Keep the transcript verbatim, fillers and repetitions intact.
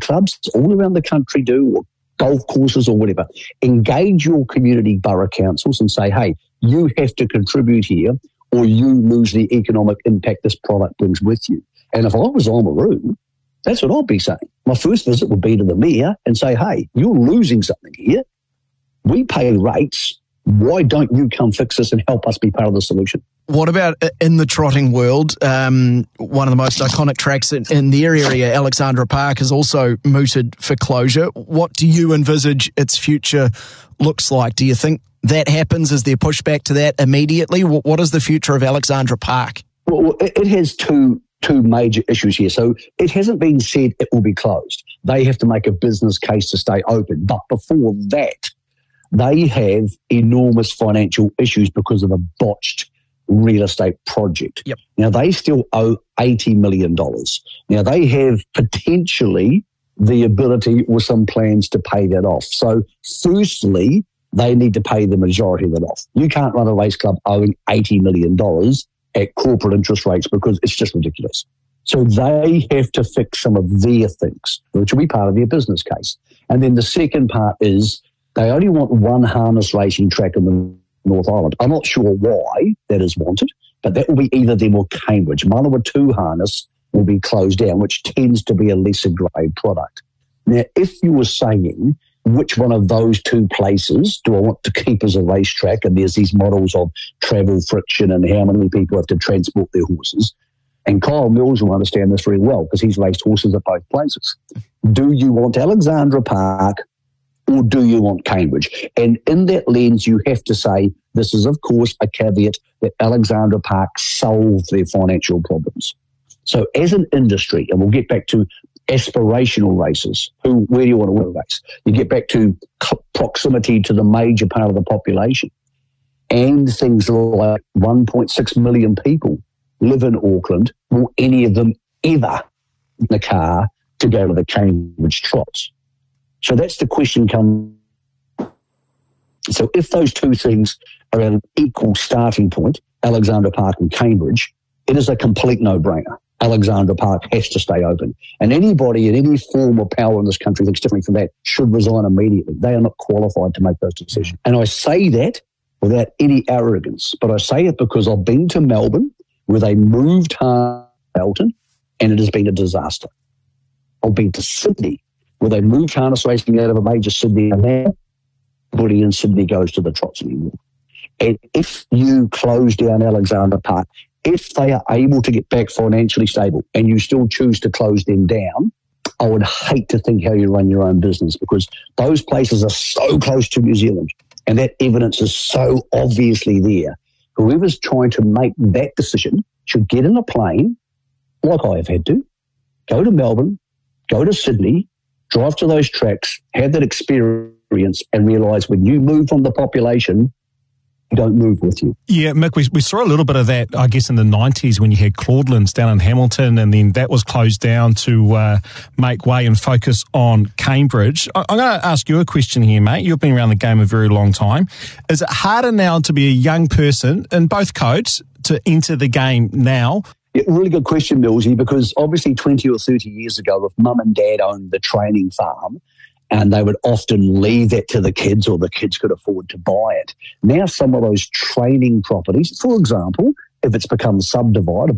clubs all around the country do, or golf courses or whatever. Engage your community borough councils and say, hey, you have to contribute here or you lose the economic impact this product brings with you. And if I was Oamaru, that's what I'd be saying. My first visit would be to the mayor and say, hey, you're losing something here. We pay rates. Why don't you come fix this and help us be part of the solution? What about in the trotting world? Um, one of the most iconic tracks in, in their area, Alexandra Park, is also mooted for closure. What do you envisage its future looks like? Do you think that happens? Is there pushback to that immediately? What, what is the future of Alexandra Park? Well, it, it has two two major issues here. So it hasn't been said it will be closed. They have to make a business case to stay open. But before that, they have enormous financial issues because of a botched real estate project. Yep. Now, they still owe eighty million dollars. Now, they have potentially the ability or some plans to pay that off. So, firstly, they need to pay the majority of it off. You can't run a race club owing eighty million dollars at corporate interest rates because it's just ridiculous. So they have to fix some of their things, which will be part of their business case. And then the second part is they only want one harness racing track in the North Island. I'm not sure why that is wanted, but that will be either them or Cambridge. Manawa two harness will be closed down, which tends to be a lesser grade product. Now, if you were saying which one of those two places do I want to keep as a racetrack, and there's these models of travel friction and how many people have to transport their horses, and Kyle Mills will understand this very well because he's raced horses at both places. Do you want Alexandra Park or do you want Cambridge? And in that lens, you have to say, this is, of course, a caveat that Alexandra Park solve their financial problems. So as an industry, and we'll get back to aspirational races, who, where do you want to win a race? You get back to co- proximity to the major part of the population. And things like one point six million people live in Auckland. Will any of them ever in the car to go to the Cambridge Trots? So that's the question come. So if those two things are at an equal starting point, Alexandra Park and Cambridge, it is a complete no-brainer. Alexandra Park has to stay open. And anybody in any form of power in this country thinks differently from that should resign immediately. They are not qualified to make those decisions. And I say that without any arrogance, but I say it because I've been to Melbourne where they moved Hamilton and it has been a disaster. I've been to Sydney where they moved harness racing out of a major Sydney and now everybody in Sydney goes to the trots anymore. And if you close down Alexandra Park, if they are able to get back financially stable and you still choose to close them down, I would hate to think how you run your own business because those places are so close to New Zealand and that evidence is so obviously there. Whoever's trying to make that decision should get in a plane, like I have had to, go to Melbourne, go to Sydney, drive to those tracks, have that experience and realise when you move from the population, don't move with you. Yeah, Mick, we, we saw a little bit of that, I guess, in the nineties when you had Claudelands down in Hamilton and then that was closed down to uh, make way and focus on Cambridge. I, I'm going to ask you a question here, mate. You've been around the game a very long time. Is it harder now to be a young person in both codes to enter the game now? Yeah, really good question, Millsy, because obviously twenty or thirty years ago, if mum and dad owned the training farm, and they would often leave that to the kids or the kids could afford to buy it. Now some of those training properties, for example, if it's become subdivided